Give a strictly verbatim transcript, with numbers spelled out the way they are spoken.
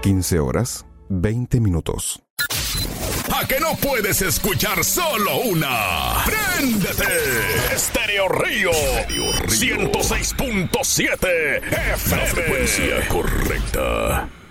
quince horas, veinte minutos. ¿A que no puedes escuchar solo una? ¡Préndete! Estéreo Río, ciento seis punto siete F M. La frecuencia correcta.